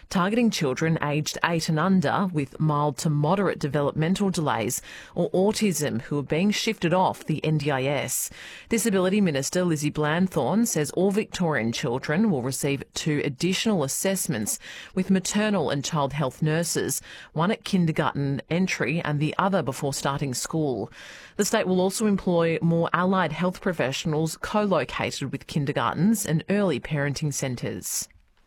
targeting children aged 8 and under with mild to moderate developmental delays or autism who are being shifted off the NDIS. Disability Minister Lizzie Blandthorne says all Victorian children will receive 2 additional assessments with maternal and child health nurses, one at kindergarten entry and the other before starting school. The state will also employ more allied health professionals co-located with kindergartens and early parenting centres.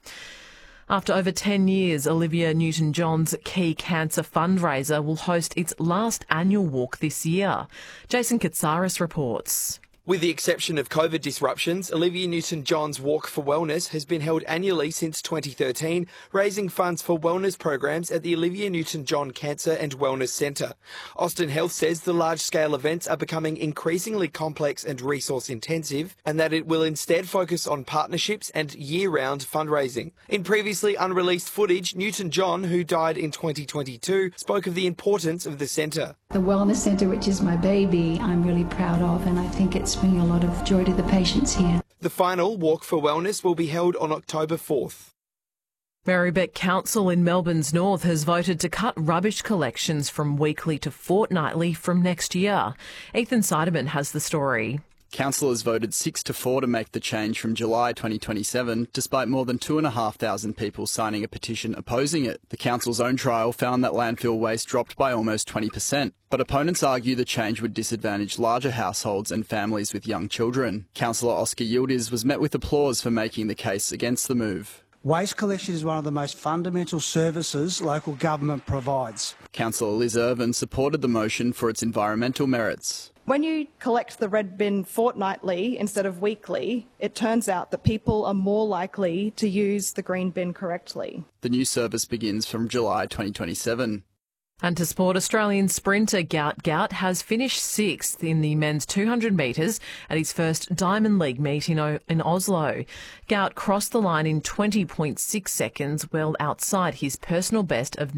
After over 10 years, Olivia Newton-John's Key Cancer fundraiser will host its last annual walk this year. Jason Katsaris reports. With the exception of COVID disruptions, Olivia Newton-John's Walk for Wellness has been held annually since 2013, raising funds for wellness programs at the Olivia Newton-John Cancer and Wellness Centre. Austin Health says the large-scale events are becoming increasingly complex and resource-intensive, and that it will instead focus on partnerships and year-round fundraising. In previously unreleased footage, Newton-John, who died in 2022, spoke of the importance of the centre. The Wellness Centre, which is my baby, I'm really proud of, and I think it's bringing a lot of joy to the patients here. The final Walk for Wellness will be held on October 4th. Marybeck Council in Melbourne's north has voted to cut rubbish collections from weekly to fortnightly from next year. Ethan Seideman has the story. Councillors voted 6-4 to make the change from July 2027, despite more than 2,500 people signing a petition opposing it. The council's own trial found that landfill waste dropped by almost 20%, but opponents argue the change would disadvantage larger households and families with young children. Councillor Oscar Yildiz was met with applause for making the case against the move. Waste collection is one of the most fundamental services local government provides. Councillor Liz Irvin supported the motion for its environmental merits. When you collect the red bin fortnightly instead of weekly, it turns out that people are more likely to use the green bin correctly. The new service begins from July 2027. And to sport, Australian sprinter Gout Gout has finished 6th in the men's 200 metres at his first Diamond League meet in Oslo. Gout crossed the line in 20.6 seconds, well outside his personal best of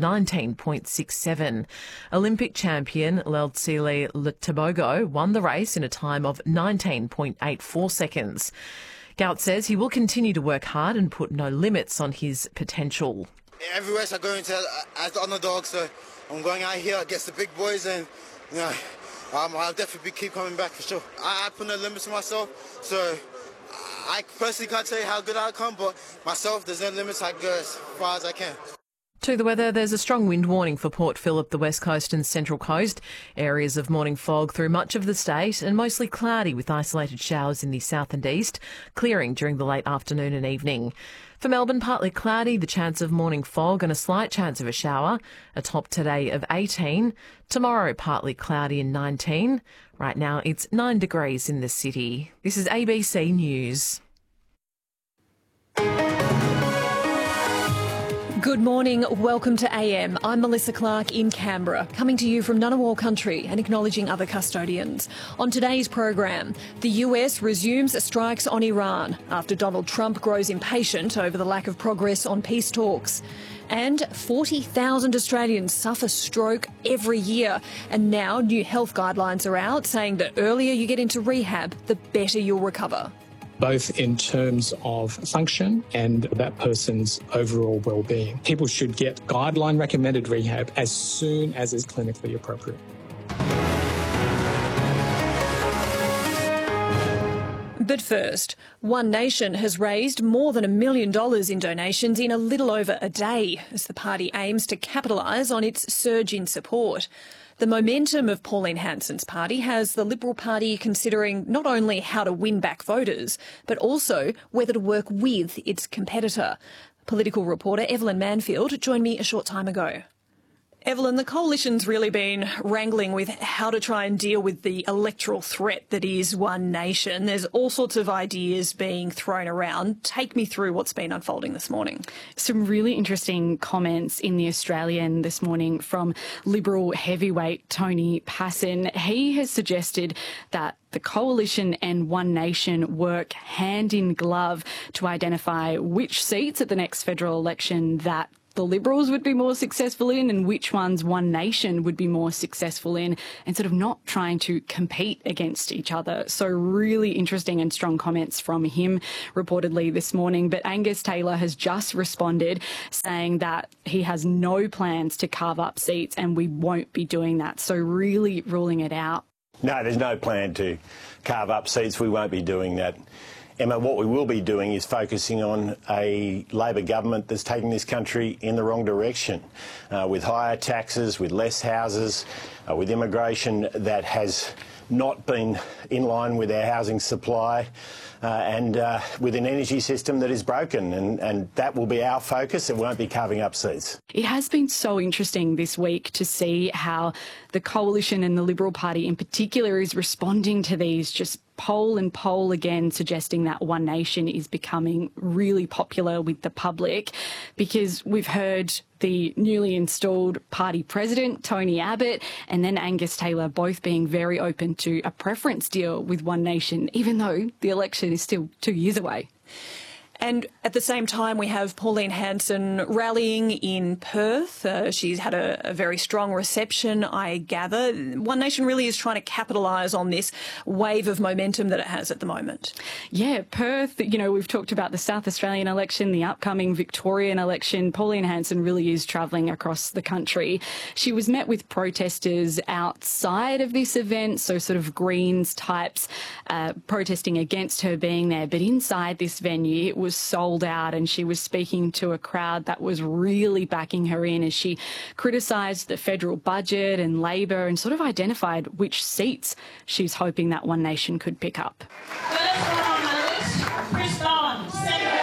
19.67. Olympic champion Leltsile Tebogo won the race in a time of 19.84 seconds. Gout says he will continue to work hard and put no limits on his potential. Every race I go into as the underdog, so I'm going out here against the big boys, and I'll definitely keep coming back for sure. I put no limits to myself, so I personally can't tell you how good I'll come, but myself, there's no limits. I go as far as I can. To the weather, there's a strong wind warning for Port Phillip, the West Coast and Central Coast. Areas of morning fog through much of the state and mostly cloudy with isolated showers in the south and east, clearing during the late afternoon and evening. For Melbourne, partly cloudy, the chance of morning fog and a slight chance of a shower. A top today of 18. Tomorrow, partly cloudy and 19. Right now, it's 9 degrees in the city. This is ABC News. Good morning, welcome to AM. I'm Melissa Clark in Canberra, coming to you from Ngunnawal country and acknowledging other custodians. On today's program, the US resumes strikes on Iran after Donald Trump grows impatient over the lack of progress on peace talks. And 40,000 Australians suffer stroke every year. And now new health guidelines are out saying the earlier you get into rehab, the better you'll recover. Both in terms of function and that person's overall well-being. People should get guideline-recommended rehab as soon as is clinically appropriate. But first, One Nation has raised more than $1 million in donations in a little over a day as the party aims to capitalise on its surge in support. The momentum of Pauline Hanson's party has the Liberal Party considering not only how to win back voters, but also whether to work with its competitor. Political reporter Evelyn Manfield joined me a short time ago. Evelyn, the coalition's really been wrangling with how to try and deal with the electoral threat that is One Nation. There's all sorts of ideas being thrown around. Take me through what's been unfolding this morning. Some really interesting comments in The Australian this morning from Liberal heavyweight Tony Passon. He has suggested that the Coalition and One Nation work hand in glove to identify which seats at the next federal election that the Liberals would be more successful in and which ones One Nation would be more successful in, and sort of not trying to compete against each other. So really interesting and strong comments from him reportedly this morning. But Angus Taylor has just responded saying that he has no plans to carve up seats and we won't be doing that. So really ruling it out. No, there's no plan to carve up seats. We won't be doing that. Emma, what we will be doing is focusing on a Labor government that's taking this country in the wrong direction, with higher taxes, with less houses, with immigration that has not been in line with our housing supply, and with an energy system that is broken. And that will be our focus. It won't be carving up seats. It has been so interesting this week to see how the Coalition and the Liberal Party in particular is responding to these just poll again, suggesting that One Nation is becoming really popular with the public, because we've heard the newly installed party president, Tony Abbott, and then Angus Taylor both being very open to a preference deal with One Nation, even though the election is still 2 years away. And at the same time, we have Pauline Hanson rallying in Perth. She's had a very strong reception, I gather. One Nation really is trying to capitalise on this wave of momentum that it has at the moment. Yeah, Perth, you know, we've talked about the South Australian election, the upcoming Victorian election. Pauline Hanson really is travelling across the country. She was met with protesters outside of this event, so sort of Greens types protesting against her being there. But inside this venue, it was sold out, and she was speaking to a crowd that was really backing her in as she criticised the federal budget and Labor and sort of identified which seats she's hoping that One Nation could pick up. First one on the list, Chris Don, Senator.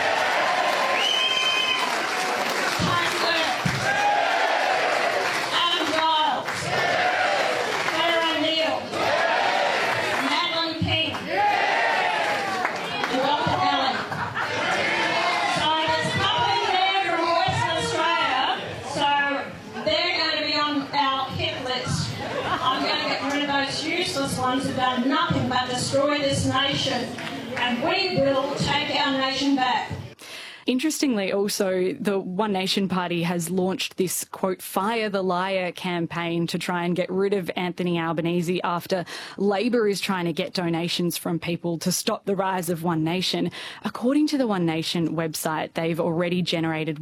Ones who've done nothing but destroy this nation, and we will take our nation back. Interestingly, also, the One Nation Party has launched this, quote, Fire the Liar campaign to try and get rid of Anthony Albanese after Labor is trying to get donations from people to stop the rise of One Nation. According to the One Nation website, they've already generated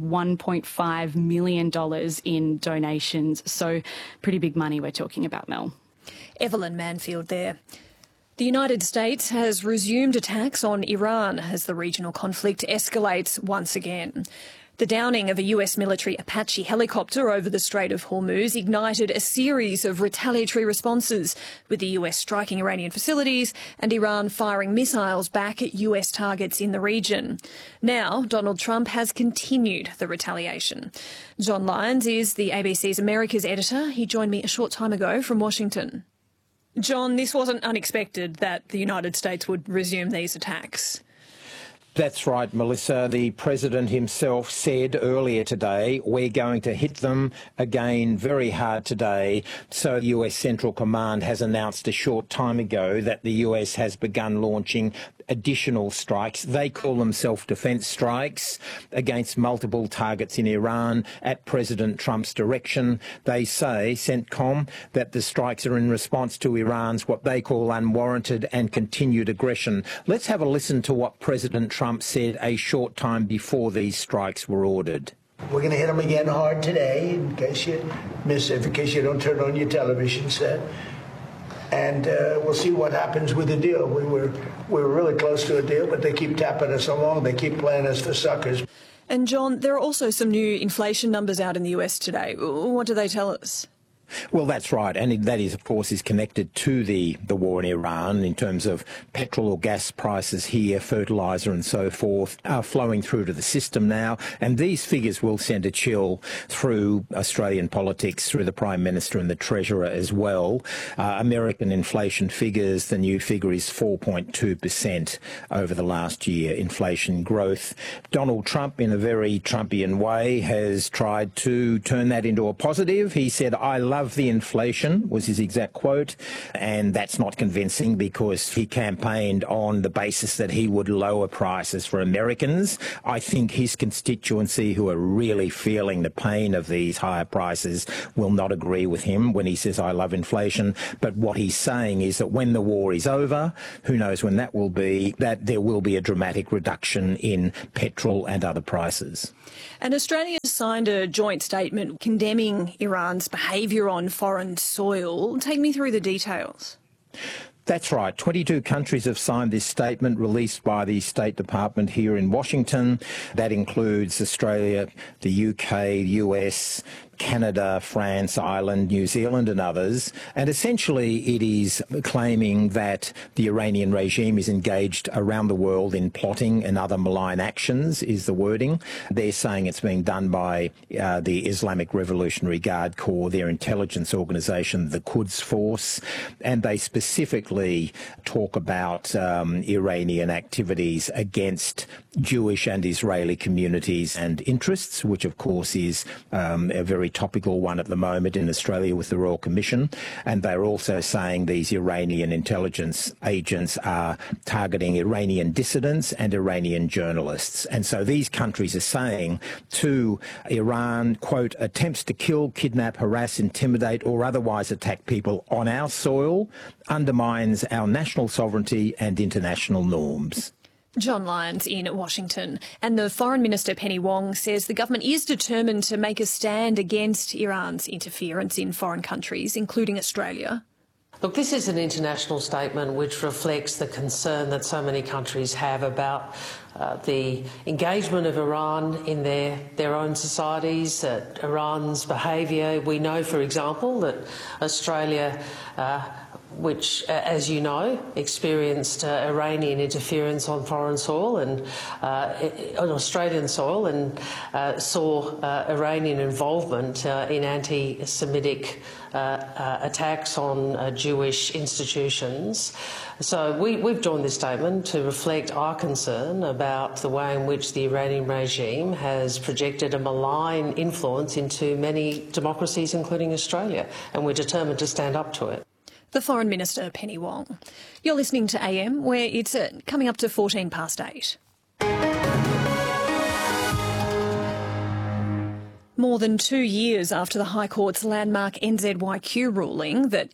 $1.5 million in donations. So pretty big money we're talking about, Mel. Evelyn Manfield there. The United States has resumed attacks on Iran as the regional conflict escalates once again. The downing of a US military Apache helicopter over the Strait of Hormuz ignited a series of retaliatory responses, with the US striking Iranian facilities and Iran firing missiles back at US targets in the region. Now, Donald Trump has continued the retaliation. John Lyons is the ABC's Americas editor. He joined me a short time ago from Washington. John, this wasn't unexpected that the United States would resume these attacks. That's right, Melissa. The President himself said earlier today, we're going to hit them again very hard today. So the US Central Command has announced a short time ago that the US has begun launching additional strikes. They call them self-defence strikes against multiple targets in Iran at President Trump's direction. They say, CENTCOM, that the strikes are in response to Iran's what they call unwarranted and continued aggression. Let's have a listen to what President Trump said a short time before these strikes were ordered. We're going to hit them again hard today, in case you miss it, in case you don't turn on your television set. And we'll see what happens with the deal. We were really close to a deal, but they keep tapping us along. They keep playing us for suckers. And John, there are also some new inflation numbers out in the US today. What do they tell us? Well, that's right. And that is, of course, is connected to the war in Iran in terms of petrol or gas prices here, fertiliser and so forth, are flowing through to the system now. And these figures will send a chill through Australian politics, through the Prime Minister and the Treasurer as well. American inflation figures, the new figure is 4.2% over the last year, inflation growth. Donald Trump, in a very Trumpian way, has tried to turn that into a positive. He said, I love love the inflation, was his exact quote, and that's not convincing because he campaigned on the basis that he would lower prices for Americans. I think his constituency, who are really feeling the pain of these higher prices, will not agree with him when he says, I love inflation. But what he's saying is that when the war is over, who knows when that will be, that there will be a dramatic reduction in petrol and other prices. And Australia signed a joint statement condemning Iran's behaviour on foreign soil. Take me through the details. That's right. 22 countries have signed this statement released by the State Department here in Washington. That includes Australia, the UK, US, Canada, France, Ireland, New Zealand and others. And essentially it is claiming that the Iranian regime is engaged around the world in plotting and other malign actions, is the wording. They're saying it's being done by the Islamic Revolutionary Guard Corps, their intelligence organisation, the Quds Force, and they specifically talk about Iranian activities against Jewish and Israeli communities and interests, which of course is a very topical one at the moment in Australia with the Royal Commission. And they're also saying these Iranian intelligence agents are targeting Iranian dissidents and Iranian journalists. And so these countries are saying to Iran, quote, attempts to kill, kidnap, harass, intimidate or otherwise attack people on our soil undermines our national sovereignty and international norms. John Lyons in Washington. And the Foreign Minister Penny Wong says the government is determined to make a stand against Iran's interference in foreign countries, including Australia. Look, this is an international statement which reflects the concern that so many countries have about the engagement of Iran in their own societies, Iran's behaviour. We know, for example, that Australia which, as you know, experienced Iranian interference on foreign soil and on Australian soil, and saw Iranian involvement in anti-Semitic attacks on Jewish institutions. So we've drawn this statement to reflect our concern about the way in which the Iranian regime has projected a malign influence into many democracies, including Australia, and we're determined to stand up to it. The Foreign Minister, Penny Wong. You're listening to AM, where it's coming up to 8:14. More than 2 years after the High Court's landmark NZYQ ruling that